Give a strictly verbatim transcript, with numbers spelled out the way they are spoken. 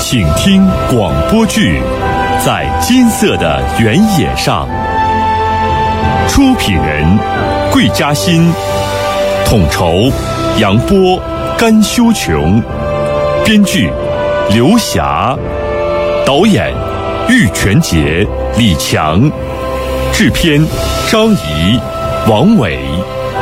请听广播剧《在金色的原野上》，出品人桂嘉欣，统筹杨波、甘修琼，编剧刘霞，导演玉泉杰、李强，制片张怡、王伟。